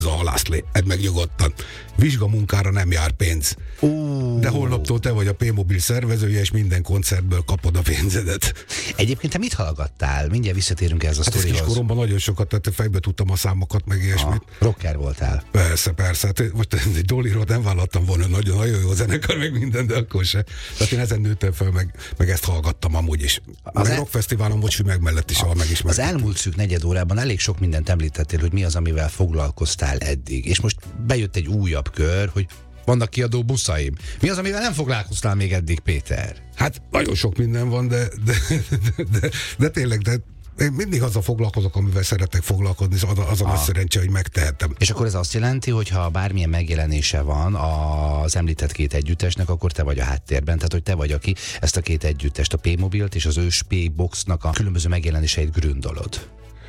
halászlé, meg nyugodtan. Vizsgamunkára nem jár pénz. De holnaptól te vagy a P-Mobil szervezője, és minden koncertből kapod a pénzedet. Egyébként te mit hallgattál? Mindjárt visszatérünk ehhez a sztorihoz. Kiskoromban nagyon sokat, tehát fejbe tudtam a számokat, meg ilyesmit. Rocker voltál. Persze. Hát most egy Dollyról nem vállaltam volna, nagyon jó zenekar, meg minden, de akkor se. Tehát én ezen nőttem fel, meg ezt hallgattam amúgy is. Meg rockfesztiválon volt Sümeg mellett is, ahol megismertem. Az elmúlt szűk negyed órában elég sok mindent említettél, hogy mi az, amivel foglalkoztál eddig. És most bejött egy újabb kör, hogy vannak kiadó buszaim. Mi az, amivel nem foglalkoztál még eddig, Péter? Hát nagyon sok minden van, de tényleg, én mindig azzal foglalkozok, amivel szeretek foglalkozni, és az a nagy szerencse, hogy megtehetem. És akkor ez azt jelenti, hogy ha bármilyen megjelenése van az említett két együttesnek, akkor te vagy a háttérben, tehát hogy te vagy, aki ezt a két együttest, a P-Mobilt és az ős P-Boxnak a különböző megjelenéseit gründolod.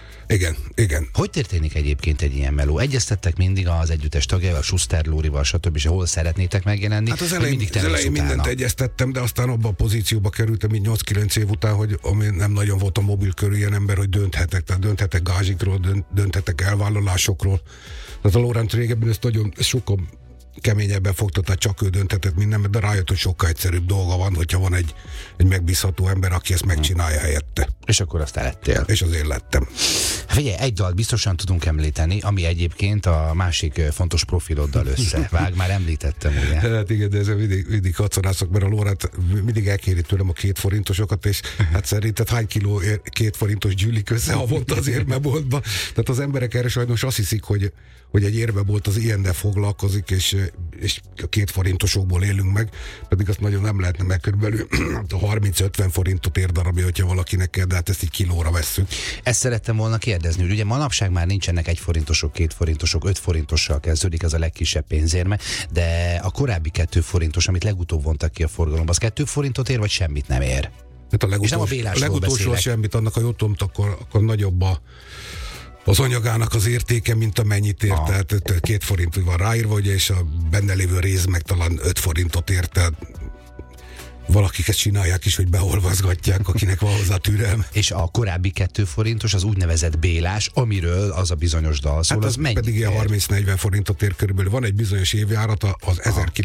Igen. Hogy történik egyébként egy ilyen meló? Egyeztettek mindig az együttes tagjával, Schuster Lórival, stb. És hol szeretnétek megjelenni? Hát az elején mindent egyeztettem, de aztán abban a pozícióba kerültem így 8-9 év után, hogy ami nem nagyon volt a mobil körül ilyen ember, hogy dönthetek gázsikról, dönthetek elvállalásokról. Tehát a Lórend régebben ezt sokkal keményebben fogta, tehát csak ő döntetett minden, de rájött, hogy sokkal egyszerűbb dolga van, hogyha van egy megbízható ember, aki ezt megcsinálja helyette. És akkor azt lettél. És azért lettem. Figyelj, egy dalt biztosan tudunk említeni, ami egyébként a másik fontos profiloddal összevág, már említettem, ugye? Hát igen, de ezzel mindig kacarászok, mert a Lórát mindig elkéri tőlem a 2 forintosokat, és hát szerinted hány kiló 2 forintos gyűlik össze havonta az érmeboltba? Tehát az emberek erre sajnos azt hiszik, hogy egy érmebolt az ilyennel foglalkozik, és a 2 forintosokból élünk meg, pedig azt nagyon nem lehetne, mert körülbelül 30-50 forintot ér darabja, hogyha valakinek kell, de hát ezt így kilóra vesszük. Ezt szerettem volna kérdezni, hogy ugye manapság már nincsenek 1 forintosok, 2 forintosok, 5 forintossal kezdődik, ez a legkisebb pénzérme, de a korábbi 2 forintos, amit legutóbb vontak ki a forgalomba, az 2 forintot ér, vagy semmit nem ér? Hát a legutolsó semmit, annak a jutomt, akkor nagyobb az anyagának az értéke, mint amennyit ér, tehát 2 forint van ráírva, ugye, és a benne lévő rész meg talán 5 forintot ér, tehát valakik ezt csinálják is, hogy beolvazgatják, akinek van hozzá türelme. És a korábbi 2 forintos, az úgynevezett bélás, amiről az a bizonyos dal szól, hát az mennyi? Pedig ilyen 30-40 forintot ér körülbelül. Van egy bizonyos évjárata, az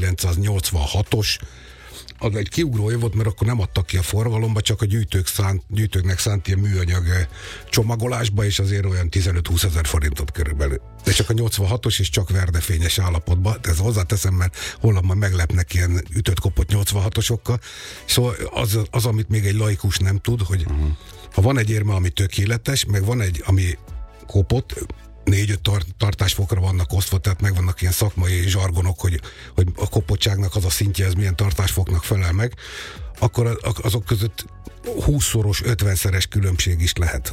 1986-os, az egy kiugró év volt, mert akkor nem adtak ki a forgalomba, csak a gyűjtőknek szánt ilyen műanyag csomagolásba, és azért olyan 15-20 ezer forintot körülbelül. De csak a 86-os, és csak verdefényes állapotban. De ezt hozzáteszem, mert holnap majd meglepnek ilyen ütött-kopott 86-osokkal. Szóval az, amit még egy laikus nem tud, hogy ha van egy érme, ami tökéletes, meg van egy, ami kopott, 4-5 tartásfokra vannak osztva, tehát megvannak ilyen szakmai zsargonok, hogy a kopottságnak az a szintje, ez milyen tartásfoknak felel meg, akkor azok között 20-szoros, 50-szeres különbség is lehet.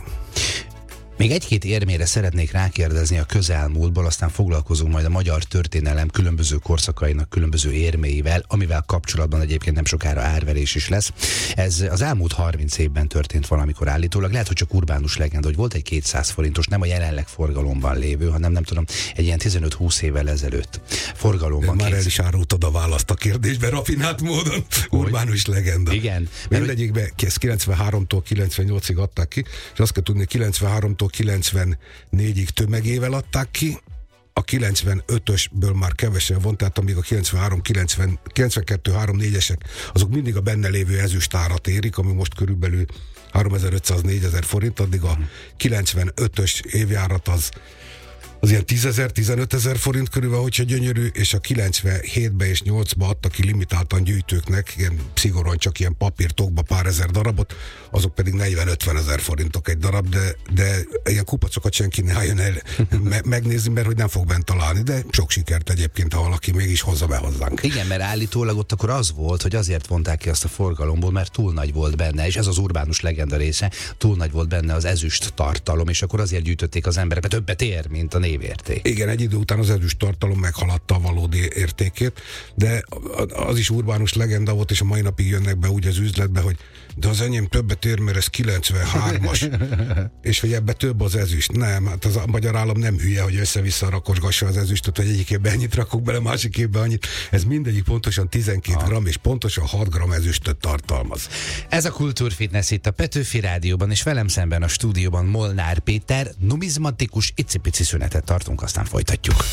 Még egy-két érmére szeretnék rákérdezni a közelmúltból, aztán foglalkozunk majd a magyar történelem különböző korszakainak különböző érméivel, amivel kapcsolatban egyébként nem sokára árverés is lesz. Ez az elmúlt 30 évben történt valamikor állítólag, lehet, hogy csak urbánus legenda, hogy volt egy 200 forintos, nem a jelenleg forgalomban lévő, hanem nem tudom, egy ilyen 15-20 évvel ezelőtt forgalomban. Már el is árultad a választ a kérdésben, rafinált módon. Urbánus legenda. Igen. Mindegyikben 93-tól 98-ig adták ki, és azt kell tudni, 93-tól 94-ig tömegével adták ki, a 95-ösből már kevesen van, tehát amíg a 92-3-4-esek, azok mindig a benne lévő ezüstárat érik, ami most körülbelül 3500-4000 forint, addig a 95-ös évjárat az ilyen 10 000, 15 000 forint körül, hogyha gyönyörű, és a 97-ben és 8-ban adtak ki limitáltan gyűjtőknek, ilyen szigorúan csak ilyen papírtokba pár ezer darabot, azok pedig 40-50 ezer forintok egy darab, de ilyen kupacokat senki ne álljon el megnézni, mert hogy nem fog bent találni, de sok sikert egyébként, ha valaki mégis hozza be hozzánk. Igen, mert állítólag ott akkor az volt, hogy azért vonták ki azt a forgalomból, mert túl nagy volt benne, és ez az urbánus legenda része, túl nagy volt benne az ezüst tartalom, és akkor azért gyűjtötték az emberek, mert többet ér, mint a névérték. Igen, egy idő után az ezüst tartalom meghaladta a valódi értékét, de az is urbánus legenda volt, és a mai napig jönnek be úgy az üzletbe, hogy de az enyém többet ér, mert ez 93-as, és hogy ebbe több az ezüst. Nem, hát az a magyar állam nem hülye, hogy össze-vissza rakosgassa az ezüstöt, hogy egyik évben ennyit rakok bele, másik évben annyit. Ez mindegyik pontosan 12 gram, és pontosan 6 gram ezüstöt tartalmaz. Ez a Kultúrfitness itt a Petőfi Rádióban, és velem szemben a stúdióban Molnár Péter, numizmatikus icipici szünetet tartunk, aztán folytatjuk.